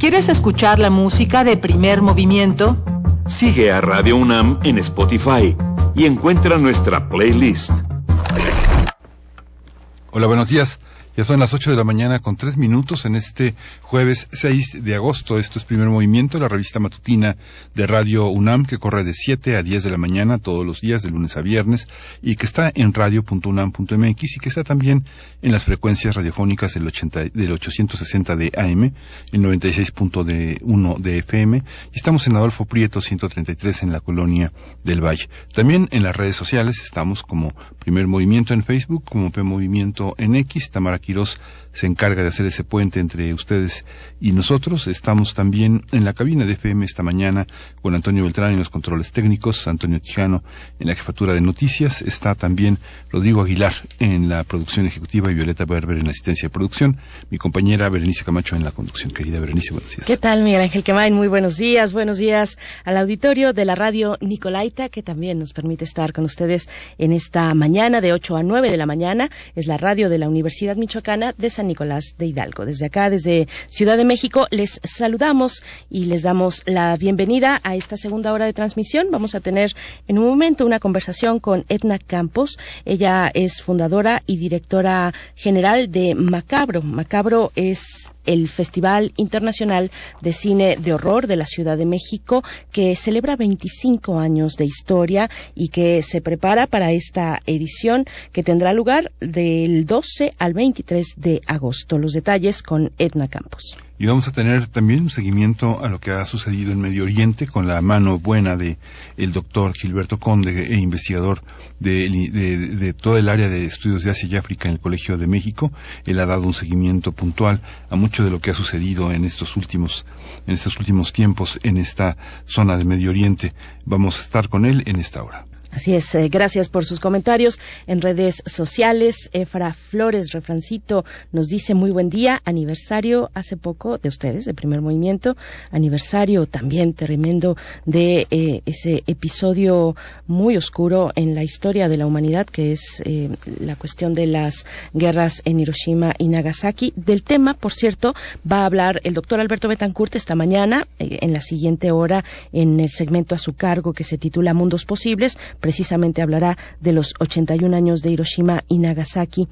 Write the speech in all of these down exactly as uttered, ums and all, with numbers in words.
¿Quieres escuchar la música de Primer Movimiento? Sigue a Radio UNAM en Spotify y encuentra nuestra playlist. Hola, buenos días. Ya son las ocho de la mañana con tres minutos en este jueves seis de agosto. Esto es Primer Movimiento, la revista matutina de Radio UNAM, que corre de siete a diez de la mañana todos los días, de lunes a viernes, y que está en radio punto unam punto m x y que está también en las frecuencias radiofónicas del, ochenta, del ochocientos sesenta de A M, el noventa y seis punto uno de F M, y estamos en Adolfo Prieto ciento treinta y tres en la Colonia del Valle. También en las redes sociales estamos como Primer Movimiento en Facebook, como P Movimiento en X. Tamara Quirós se encarga de hacer ese puente entre ustedes y nosotros. Estamos también en la cabina de F M esta mañana con Antonio Beltrán en los controles técnicos, Antonio Quijano en la jefatura de noticias, está también Rodrigo Aguilar en la producción ejecutiva y Violeta Berber en la asistencia de producción, mi compañera Berenice Camacho en la conducción. Querida Berenice, buenos días. ¿Qué tal, Miguel Ángel Quemain? Muy buenos días, buenos días al auditorio de la radio Nicolaita, que también nos permite estar con ustedes en esta mañana de ocho a nueve de la mañana. Es la radio de la Universidad Michoacana de San Nicolás de Hidalgo. Desde acá, desde Ciudad de México, les saludamos y les damos la bienvenida a esta segunda hora de transmisión. Vamos a tener en un momento una conversación con Edna Campos. Ella es fundadora y directora general de Macabro. Macabro es el Festival Internacional de Cine de Horror de la Ciudad de México, que celebra veinticinco años de historia y que se prepara para esta edición que tendrá lugar del doce al veintitrés de agosto. Los detalles con Edna Campos. Y vamos a tener también un seguimiento a lo que ha sucedido en Medio Oriente con la mano buena de el doctor Gilberto Conde, e investigador de, de, de todo el área de estudios de Asia y África en el Colegio de México. Él ha dado un seguimiento puntual a mucho de lo que ha sucedido en estos últimos, en estos últimos tiempos en esta zona de Medio Oriente. Vamos a estar con él en esta hora. Así es, eh, gracias por sus comentarios en redes sociales. Efra Flores Refrancito nos dice muy buen día, aniversario hace poco de ustedes, de Primer Movimiento, aniversario también tremendo de eh, ese episodio muy oscuro en la historia de la humanidad, que es eh, la cuestión de las guerras en Hiroshima y Nagasaki. Del tema, por cierto, va a hablar el doctor Alberto Betancourt esta mañana, eh, en la siguiente hora, en el segmento a su cargo que se titula Mundos Posibles. Precisamente hablará de los ochenta y un años de Hiroshima y Nagasaki.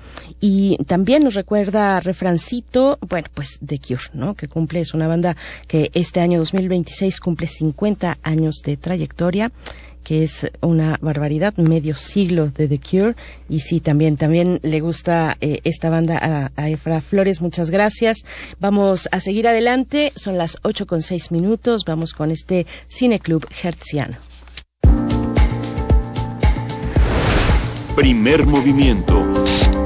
Y también nos recuerda Refrancito, bueno, pues The Cure, ¿no? Que cumple, es una banda que este año dos mil veintiséis cumple cincuenta años de trayectoria, que es una barbaridad, medio siglo de The Cure. Y sí, también también le gusta eh, esta banda a, a Efra Flores. Muchas gracias. Vamos a seguir adelante. Son las ocho con seis minutos. Vamos con este Cineclub Hertziano. Primer Movimiento.